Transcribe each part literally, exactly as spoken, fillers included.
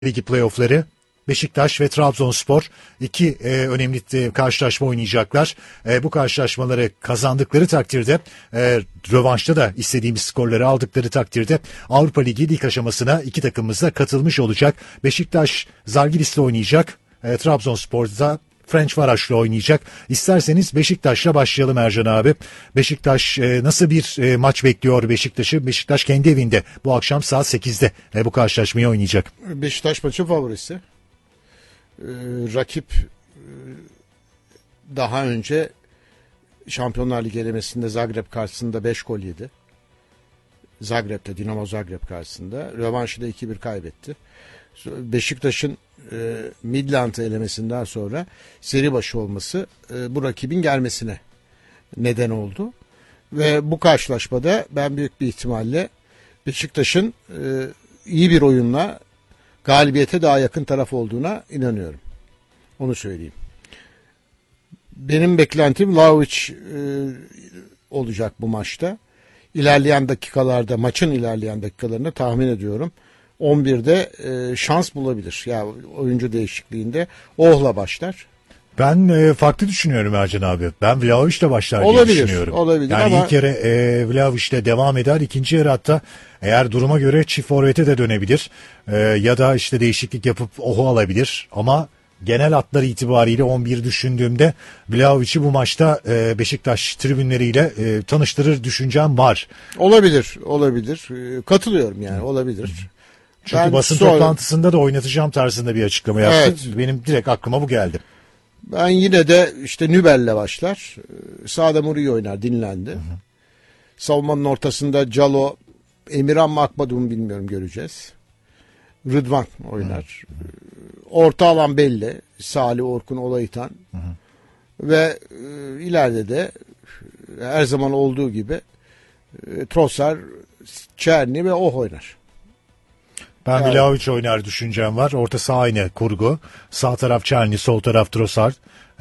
Ligi playoffları. Beşiktaş ve Trabzonspor iki e, önemli e, karşılaşma oynayacaklar. E, bu karşılaşmaları kazandıkları takdirde, e, rövanşta da istediğimiz skorları aldıkları takdirde Avrupa Ligi ilk aşamasına iki takımımız da katılmış olacak. Beşiktaş Zalgiris'le oynayacak. E, Trabzonspor'da Ferencvaros'la oynayacak. İsterseniz Beşiktaş'la başlayalım Ercan abi. Beşiktaş e, nasıl bir e, maç bekliyor Beşiktaş'ı? Beşiktaş kendi evinde bu akşam saat sekizde e, bu karşılaşmayı oynayacak. Beşiktaş maçı favorisi. Ee, rakip e, daha önce Şampiyonlar Ligi elemesinde Zagreb karşısında beş gol yedi. Zagreb'te, Dinamo Zagreb karşısında. Rövanşı da iki bir kaybetti. Beşiktaş'ın e, Midland elemesinden sonra seri başı olması e, bu rakibin gelmesine neden oldu. Ve bu karşılaşmada ben büyük bir ihtimalle Beşiktaş'ın e, iyi bir oyunla galibiyete daha yakın taraf olduğuna inanıyorum. Onu söyleyeyim. Benim beklentim Vlahović e, olacak bu maçta. İlerleyen dakikalarda, maçın ilerleyen dakikalarını tahmin ediyorum. on birde e, şans bulabilir. Ya yani oyuncu değişikliğinde Oh'la başlar. Ben e, farklı düşünüyorum Ercan abi. Ben Vlahović'le başlar olabilir, diye düşünüyorum. Olabilir yani ama... ilk yarı e, Vlahović'le devam eder. İkinci yarı hatta eğer duruma göre çift forvete de dönebilir. E, ya da işte değişiklik yapıp Oh'u alabilir. Ama genel hatlar itibariyle on bir düşündüğümde Vlahović'i bu maçta e, Beşiktaş tribünleriyle e, tanıştırır düşüncem var. Olabilir, olabilir. E, katılıyorum yani, olabilir. Çünkü ben basın sonra... toplantısında da oynatacağım tarzında bir açıklama yaptı. Evet. Benim direkt aklıma bu geldi. Ben yine de işte Nübel'le başlar. Sağda Murillo oynar, dinlendi. Hı hı. Savunmanın ortasında Calo, Emirhan mı Akbadu mu bilmiyorum, göreceğiz. Rıdvan oynar. Hı hı. Orta alan belli. Salih, Orkun, Olaytan. Hı hı. Ve e, ileride de her zaman olduğu gibi e, Trossard, Çerni ve Oh oynar. Ben yani... Vlahović oynar düşüncem var. Orta saha aynı kurgu. Sağ taraf Çerni, sol taraf Trossard.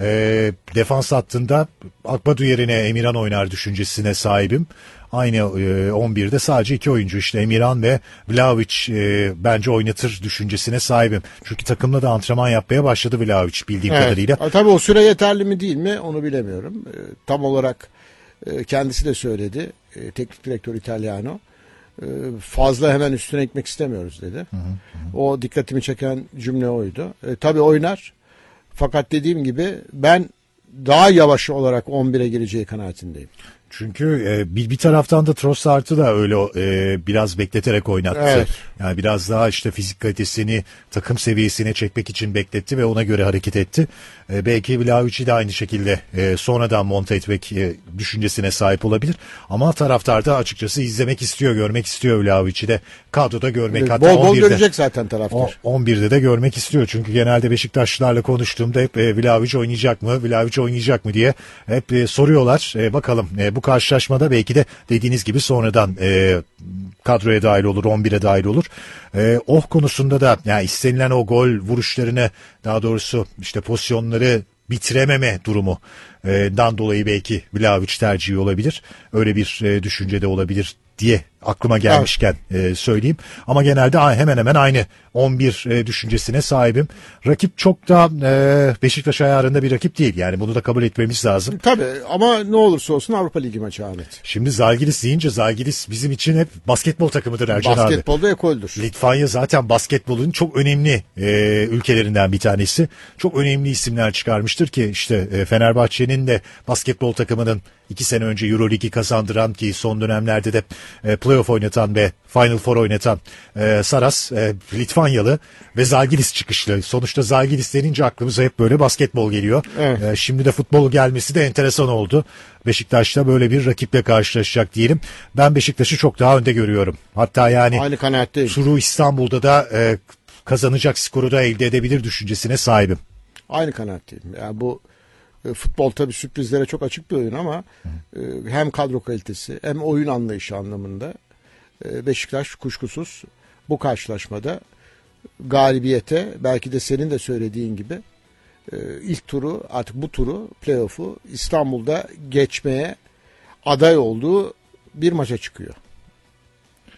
E, defans hattında Akbadu yerine Emirhan oynar düşüncesine sahibim. Aynı e, on birde sadece iki oyuncu, işte Emirhan ve Vlahović e, bence oynatır düşüncesine sahibim. Çünkü takımla da antrenman yapmaya başladı Vlahović bildiğim evet. kadarıyla. Tabii o süre yeterli mi değil mi onu bilemiyorum. E, tam olarak e, kendisi de söyledi. E, teknik direktör İtalyano. E, fazla hemen üstüne ekmek istemiyoruz dedi. Hı hı hı. O dikkatimi çeken cümle oydu. E, tabii oynar. Fakat dediğim gibi ben daha yavaş olarak on bire gireceği kanaatindeyim. Çünkü e, bir, bir taraftan da Trossard'ı da öyle e, biraz bekleterek oynattı. Evet. Yani biraz daha işte fizik kalitesini takım seviyesine çekmek için bekletti ve ona göre hareket etti. E, belki Vlahović'i de aynı şekilde e, sonradan monte etmek e, düşüncesine sahip olabilir. Ama taraftar da açıkçası izlemek istiyor, görmek istiyor Vlahović'i de kadroda görmek. Evet, hatta bol bol on birde, görecek zaten taraftar. on birde de görmek istiyor. Çünkü genelde Beşiktaşlılarla konuştuğumda hep e, Vlahović oynayacak mı, Vlahović oynayacak mı diye hep e, soruyorlar. E, bakalım e, bu karşılaşmada belki de dediğiniz gibi sonradan e, kadroya dahil olur, on bire dahil olur. E, oh konusunda da yani istenilen o gol vuruşlarını, daha doğrusu işte pozisyonları bitirememe durumu e, dan dolayı belki Vlahović tercihi olabilir. Öyle bir e, düşünce de olabilir diye aklıma gelmişken evet. e, söyleyeyim. Ama genelde hemen hemen aynı on bir e, düşüncesine sahibim. Rakip çok da e, Beşiktaş ayarında bir rakip değil. Yani bunu da kabul etmemiz lazım. Tabii ama ne olursa olsun Avrupa Ligi maçı Ahmet. Şimdi Zalgiris deyince Zalgiris bizim için hep basketbol takımıdır Ercan abi. Basketbolda ekoldür. Litvanya zaten basketbolun çok önemli e, ülkelerinden bir tanesi. Çok önemli isimler çıkarmıştır ki işte e, Fenerbahçe'nin de basketbol takımının iki sene önce Euroligi kazandıran, ki son dönemlerde de e, playoff oynatan ve Final Four oynatan e, Saras e, Litvanyalı ve Zalgiris çıkışlı. Sonuçta Zalgiris denince aklımıza hep böyle basketbol geliyor. Evet. E, şimdi de futbol gelmesi de enteresan oldu. Beşiktaş'ta böyle bir rakiple karşılaşacak diyelim. Ben Beşiktaş'ı çok daha önde görüyorum. Hatta yani aynı kanaatteyim. Turu İstanbul'da da e, kazanacak skoru da elde edebilir düşüncesine sahibim. Aynı kanaatteyim. Yani bu e, futbol tabii sürprizlere çok açık bir oyun ama e, hem kadro kalitesi hem oyun anlayışı anlamında e, Beşiktaş kuşkusuz bu karşılaşmada galibiyete, belki de senin de söylediğin gibi e, ilk turu, artık bu turu, playoff'u İstanbul'da geçmeye aday olduğu bir maça çıkıyor.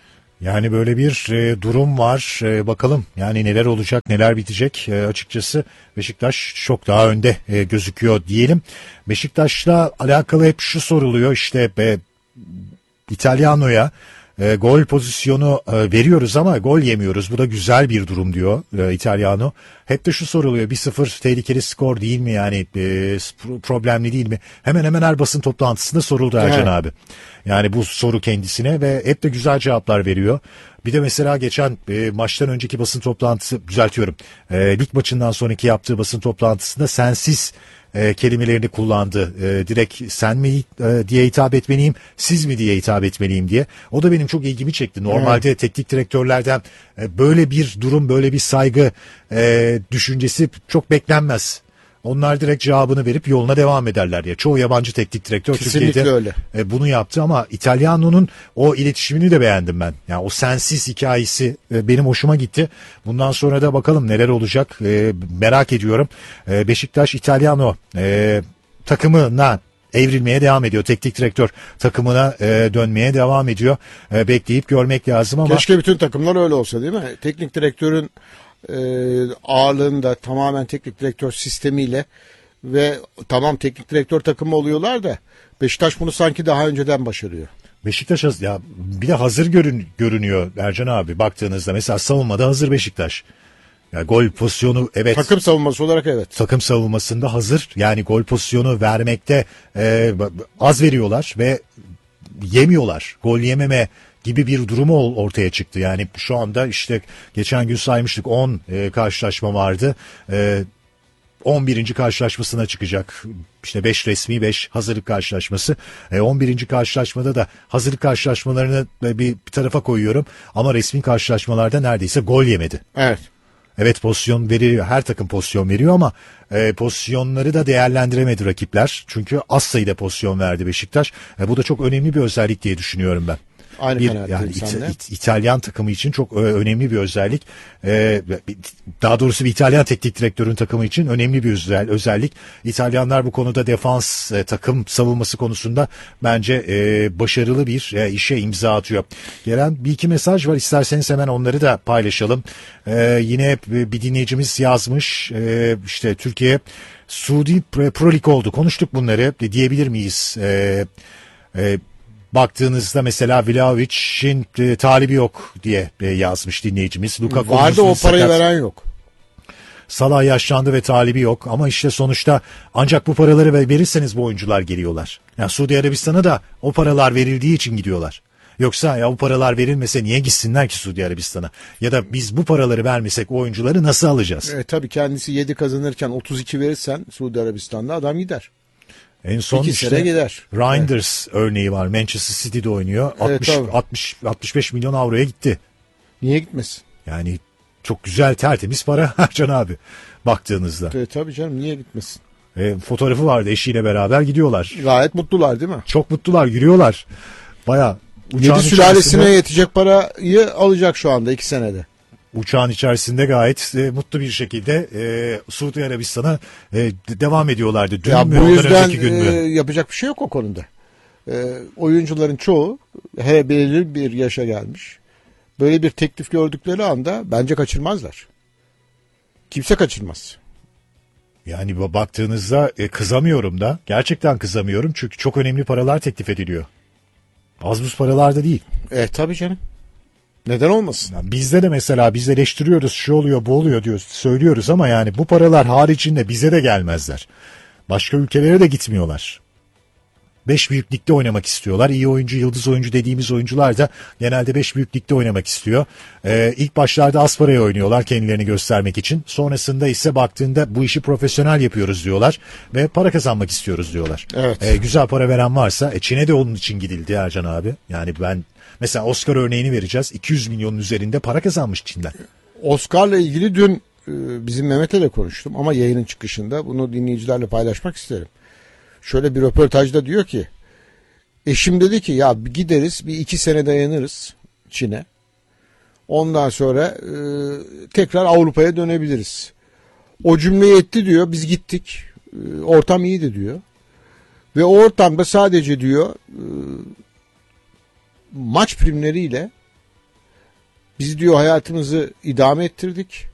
Yani böyle bir e, durum var. E, bakalım yani neler olacak, neler bitecek. E, açıkçası Beşiktaş çok daha önde e, gözüküyor diyelim. Beşiktaş'la alakalı hep şu soruluyor. İşte e, İtalyano'ya e, gol pozisyonu e, veriyoruz ama gol yemiyoruz. Bu da güzel bir durum diyor e, İtalyano. Hep de şu soruluyor. bir sıfır tehlikeli skor değil mi? Yani e, problemli değil mi? Hemen hemen her basın toplantısında soruldu Ercan Evet. abi. Yani bu soru kendisine ve hep de güzel cevaplar veriyor. Bir de mesela geçen e, maçtan önceki basın toplantısı düzeltiyorum. E, lig maçından sonraki yaptığı basın toplantısında sensiz e, kelimelerini kullandı. E, direkt sen mi e, diye hitap etmeliyim, siz mi diye hitap etmeliyim diye. O da benim çok ilgimi çekti. Normalde evet. teknik direktörlerden e, böyle bir durum, böyle bir saygı e, düşüncesi çok beklenmez. Onlar direkt cevabını verip yoluna devam ederler ya. Çoğu yabancı teknik direktör Kesinlikle Türkiye'de öyle. e, bunu yaptı ama İtalyano'nun o iletişimini de beğendim ben. Yani o sensiz hikayesi e, benim hoşuma gitti. Bundan sonra da bakalım neler olacak e, merak ediyorum. E, Beşiktaş İtalyano e, takımına evrilmeye devam ediyor. Teknik direktör takımına e, dönmeye devam ediyor. E, bekleyip görmek lazım ama. Keşke bütün takımlar öyle olsa değil mi? Teknik direktörün e, ağırlığında tamamen teknik direktör sistemiyle ve tamam teknik direktör takımı oluyorlar da Beşiktaş bunu sanki daha önceden başarıyor. Beşiktaş haz- ya bir de hazır görün, görünüyor Ercan abi baktığınızda. Mesela savunmada hazır Beşiktaş. Ya gol pozisyonu evet. Takım savunması olarak evet. Takım savunmasında hazır. Yani gol pozisyonu vermekte e, az veriyorlar ve yemiyorlar. Gol yememe gibi bir durumu ortaya çıktı. Yani şu anda işte geçen gün saymıştık on e, karşılaşma vardı. E, on birinci karşılaşmasına çıkacak. İşte beş resmi beş hazırlık karşılaşması. E, on birinci karşılaşmada da hazırlık karşılaşmalarını bir, bir tarafa koyuyorum. Ama resmi karşılaşmalarda neredeyse gol yemedi. Evet. Evet pozisyon veriyor. Her takım pozisyon veriyor ama e, pozisyonları da değerlendiremedi rakipler. Çünkü az sayıda pozisyon verdi Beşiktaş. E, bu da çok önemli bir özellik diye düşünüyorum ben. Aynı bir, kanaatteyim yani İta, senle. İt, İtalyan takımı için çok önemli bir özellik. Ee, daha doğrusu bir İtalyan teknik direktörün takımı için önemli bir özel, özellik. İtalyanlar bu konuda defans, e, takım savunması konusunda bence e, başarılı bir e, işe imza atıyor. Gelen bir iki mesaj var. İsterseniz hemen onları da paylaşalım. Ee, yine bir dinleyicimiz yazmış. Ee, işte Türkiye Suudi Pro Lig oldu. Konuştuk bunları. Diyebilir miyiz? Ee, e, Baktığınızda mesela Vlahovic'in e, talibi yok diye e, yazmış dinleyicimiz. Luka Vardı o parayı sakat. veren yok. Salah yaşlandı ve talibi yok ama işte sonuçta ancak bu paraları verirseniz bu oyuncular geliyorlar. Yani Suudi Arabistan'a da o paralar verildiği için gidiyorlar. Yoksa ya bu paralar verilmese niye gitsinler ki Suudi Arabistan'a? Ya da biz bu paraları vermesek o oyuncuları nasıl alacağız? E, tabii kendisi yedi kazanırken otuz iki verirsen Suudi Arabistan'da adam gider. En son İki işte sene gider. Reinders evet. örneği var. Manchester City'de oynuyor. altmış, Evet, altmış, altmış beş milyon avroya gitti. Niye gitmesin? Yani çok güzel tertemiz para Can abi baktığınızda. E, tabii canım niye gitmesin? E, fotoğrafı vardı eşiyle beraber gidiyorlar. Gayet mutlular değil mi? Çok mutlular gülüyorlar. Baya uçağın Yedi sülalesine yetecek parayı alacak şu anda iki senede. Uçağın içerisinde gayet e, mutlu bir şekilde e, Suudi Arabistan'a e, devam ediyorlardı. Dün ya mü bu ondan yüzden önceki gün mü? e, yapacak bir şey yok o konuda. E, oyuncuların çoğu he belirli bir yaşa gelmiş. Böyle bir teklif gördükleri anda bence kaçırmazlar. Kimse kaçırmaz. Yani baktığınızda e, kızamıyorum da. Gerçekten kızamıyorum çünkü çok önemli paralar teklif ediliyor. Az buz paralar da değil. E tabii canım. Neden olmasın? Yani bizde de mesela biz eleştiriyoruz şu oluyor bu oluyor diyoruz söylüyoruz ama yani bu paralar haricinde bize de gelmezler. Başka ülkelere de gitmiyorlar. Beş büyük ligde oynamak istiyorlar. İyi oyuncu, yıldız oyuncu dediğimiz oyuncular da genelde beş büyük ligde oynamak istiyor. Ee, ilk başlarda az paraya oynuyorlar kendilerini göstermek için. Sonrasında ise baktığında bu işi profesyonel yapıyoruz diyorlar ve para kazanmak istiyoruz diyorlar. Evet. Ee, güzel para veren varsa, e, Çin'e de onun için gidildi Ercan abi. Yani ben mesela Oscar örneğini vereceğiz. iki yüz milyonun üzerinde para kazanmış Çin'den. Oscar'la ilgili dün e, bizim Mehmet'le de konuştum ama yayının çıkışında bunu dinleyicilerle paylaşmak isterim. Şöyle bir röportajda diyor ki eşim dedi ki ya gideriz bir iki sene dayanırız Çin'e. Ondan sonra e, tekrar Avrupa'ya dönebiliriz. O cümleyi etti diyor biz gittik. E, ortam iyiydi diyor. Ve o ortamda sadece diyor e, maç primleriyle Biz diyor hayatımızı idame ettirdik.